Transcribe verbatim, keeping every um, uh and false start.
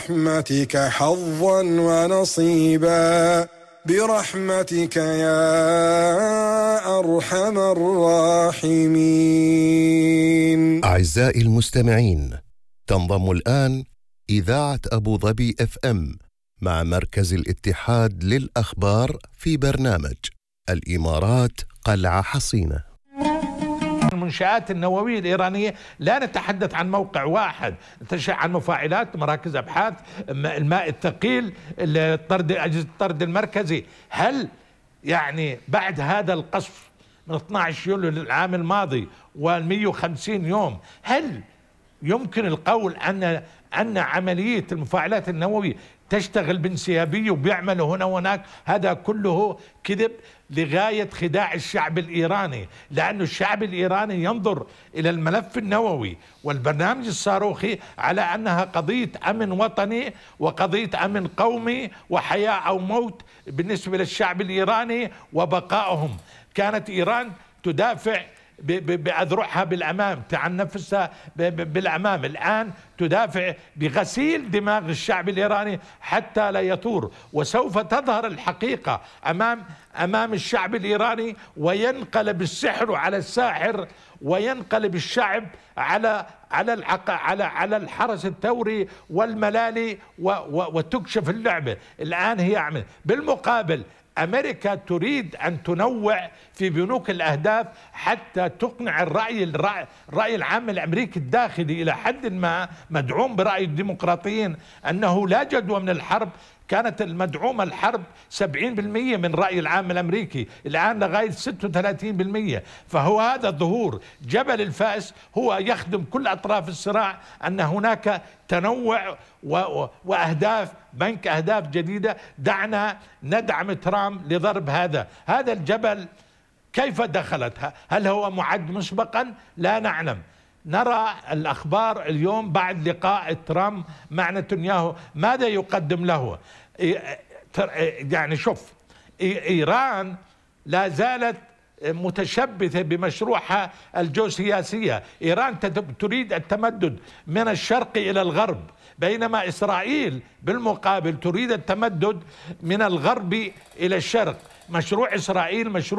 برحمتك حظا ونصيبا برحمتك يا أرحم الراحمين. أعزائي المستمعين، تنضم الآن إذاعة أبو ظبي اف ام مع مركز الاتحاد للأخبار في برنامج الإمارات قلعة حصينة. المنشآت النووية الإيرانية لا نتحدث عن موقع واحد، نتحدث عن مفاعلات، مراكز أبحاث، الماء الثقيل، الطرد، أجهزة الطرد المركزي. هل يعني بعد هذا القصف من اثني عشر يوليو للعام الماضي ومئة وخمسين يوم، هل يمكن القول أن أن عملية المفاعلات النووية تشتغل بانسيابية وبيعملوا هنا وهناك؟ هذا كله كذب لغاية خداع الشعب الإيراني، لأن الشعب الإيراني ينظر إلى الملف النووي والبرنامج الصاروخي على أنها قضية أمن وطني وقضية أمن قومي وحياة أو موت بالنسبة للشعب الإيراني وبقائهم. كانت إيران تدافع بأذرعها بالأمام، عن نفسها بالأمام، الآن تدافع بغسيل دماغ الشعب الإيراني حتى لا يثور، وسوف تظهر الحقيقة أمام أمام الشعب الإيراني، وينقلب السحر على الساحر، وينقلب الشعب على على العق على على الحرس الثوري والملالي، وتكشف اللعبة. الآن هي عمل. بالمقابل أمريكا تريد أن تنوع في بنوك الأهداف حتى تقنع الرأي الرأي, الرأي العام الأمريكي الداخلي إلى حد ما مدعوم برأي الديمقراطيين أنه لا جدوى من الحرب. كانت المدعومة الحرب سبعين بالمئة من رأي العام الأمريكي، الآن لغاية ستة وثلاثين بالمئة. فهو هذا الظهور جبل الفأس هو يخدم كل أطراف الصراع، أن هناك تنوع وأهداف، بنك أهداف جديدة. دعنا ندعم ترامب لضرب هذا هذا الجبل. كيف دخلت؟ هل هو معد مسبقا؟ لا نعلم. نرى الأخبار اليوم بعد لقاء ترامب مع نتنياهو ماذا يقدم له. يعني شوف، إيران لا زالت متشبثة بمشروعها الجيوسياسية. إيران تريد التمدد من الشرق إلى الغرب، بينما إسرائيل بالمقابل تريد التمدد من الغرب إلى الشرق. مشروع إسرائيل مشروع